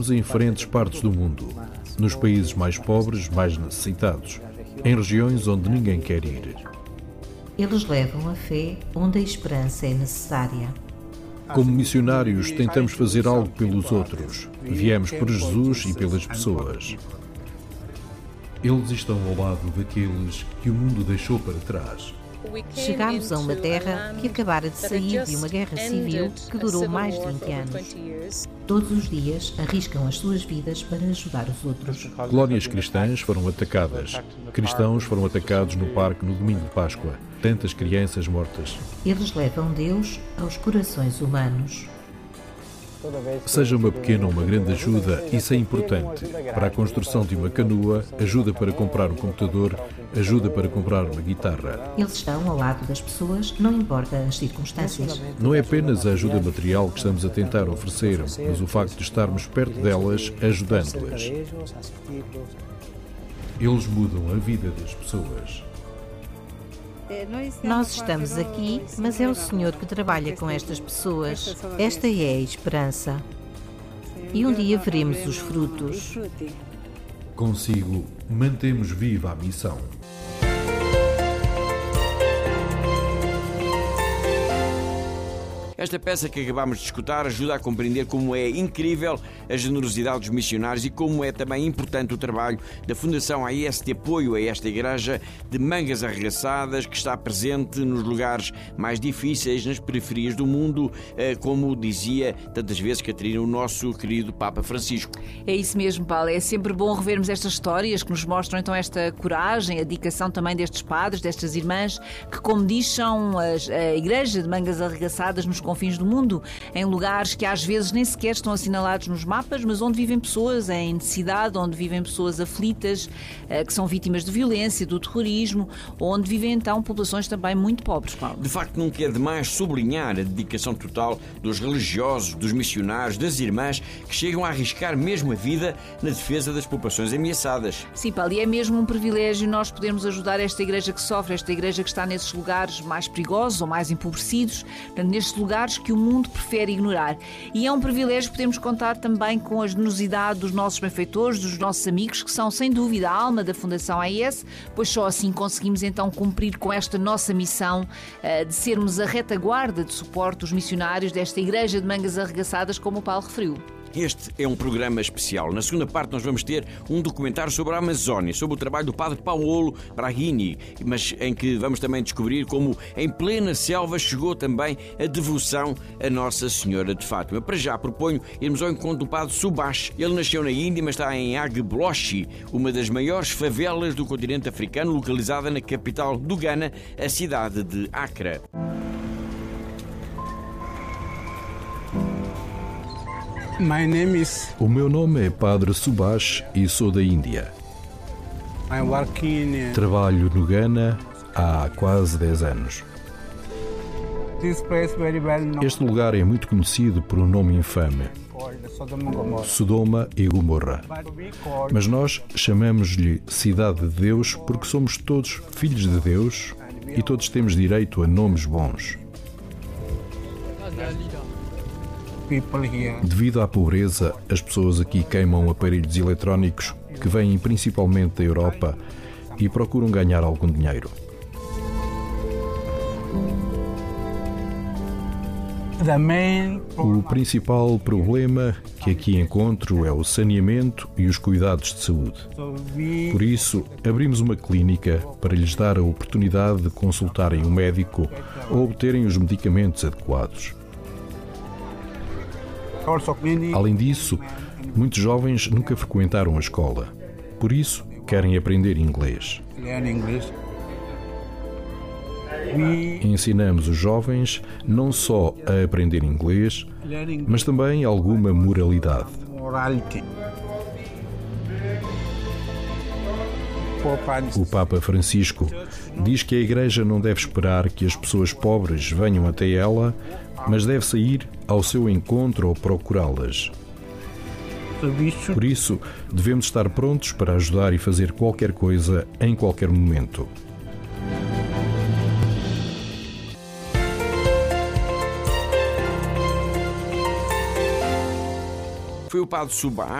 em diferentes partes do mundo, nos países mais pobres, mais necessitados, em regiões onde ninguém quer ir. Eles levam a fé onde a esperança é necessária. Como missionários, tentamos fazer algo pelos outros. Viemos por Jesus e pelas pessoas. Eles estão ao lado daqueles que o mundo deixou para trás. Chegámos a uma terra que acabara de sair de uma guerra civil que durou mais de 20 anos. Todos os dias arriscam as suas vidas para ajudar os outros. Colónias cristãs foram atacadas. Cristãos foram atacados no parque no domingo de Páscoa. Tantas crianças mortas. Eles levam Deus aos corações humanos. Seja uma pequena ou uma grande ajuda, isso é importante. Para a construção de uma canoa, ajuda para comprar um computador, ajuda para comprar uma guitarra. Eles estão ao lado das pessoas, não importa as circunstâncias. Não é apenas a ajuda material que estamos a tentar oferecer, mas o facto de estarmos perto delas, ajudando-as. Eles mudam a vida das pessoas. Nós estamos aqui, mas é o Senhor que trabalha com estas pessoas. Esta é a esperança. E um dia veremos os frutos. Consigo, mantemos viva a missão. Esta peça que acabámos de escutar ajuda a compreender como é incrível a generosidade dos missionários e como é também importante o trabalho da Fundação AES de apoio a esta igreja de Mangas Arregaçadas, que está presente nos lugares mais difíceis, nas periferias do mundo, como dizia tantas vezes, Catarina, o nosso querido Papa Francisco. É isso mesmo, Paulo. É sempre bom revermos estas histórias que nos mostram então esta coragem, a dedicação também destes padres, destas irmãs, que, como diz, são a igreja de Mangas Arregaçadas nos confins do mundo, em lugares que às vezes nem sequer estão assinalados nos mapas, mas onde vivem pessoas em necessidade, onde vivem pessoas aflitas, que são vítimas de violência, do terrorismo, onde vivem então populações também muito pobres, Paulo. De facto, nunca é demais sublinhar a dedicação total dos religiosos, dos missionários, das irmãs, que chegam a arriscar mesmo a vida na defesa das populações ameaçadas. Sim, Paulo, e é mesmo um privilégio nós podermos ajudar esta igreja que sofre, esta igreja que está nesses lugares mais perigosos ou mais empobrecidos, portanto, nestes lugares que o mundo prefere ignorar. E é um privilégio podermos contar também com a generosidade dos nossos benfeitores, dos nossos amigos, que são sem dúvida a alma da Fundação AES, pois só assim conseguimos então cumprir com esta nossa missão de sermos a retaguarda de suporte dos missionários desta igreja de Mangas Arregaçadas, como o Paulo referiu. Este é um programa especial. Na segunda parte nós vamos ter um documentário sobre a Amazónia, sobre o trabalho do padre Paolo Bragini, mas em que vamos também descobrir como em plena selva chegou também a devoção a Nossa Senhora de Fátima. Para já proponho irmos ao encontro do padre Subhash. Ele nasceu na Índia, mas está em Agbogbloshie, uma das maiores favelas do continente africano, localizada na capital do Ghana, a cidade de Accra. O meu nome é Padre Subhash e sou da Índia. Trabalho no Ghana há quase 10 anos. Este lugar é muito conhecido por um nome infame, Sodoma e Gomorra. Mas nós chamamos-lhe Cidade de Deus porque somos todos filhos de Deus e todos temos direito a nomes bons. Devido à pobreza, as pessoas aqui queimam aparelhos eletrónicos que vêm principalmente da Europa e procuram ganhar algum dinheiro. O principal problema que aqui encontro é o saneamento e os cuidados de saúde. Por isso, abrimos uma clínica para lhes dar a oportunidade de consultarem um médico ou obterem os medicamentos adequados. Além disso, muitos jovens nunca frequentaram a escola. Por isso, querem aprender inglês. Ensinamos os jovens não só a aprender inglês, mas também alguma moralidade. O Papa Francisco diz que a Igreja não deve esperar que as pessoas pobres venham até ela, mas deve sair ao seu encontro ou procurá-las. Por isso, devemos estar prontos para ajudar e fazer qualquer coisa em qualquer momento. Foi foi o Padre Subá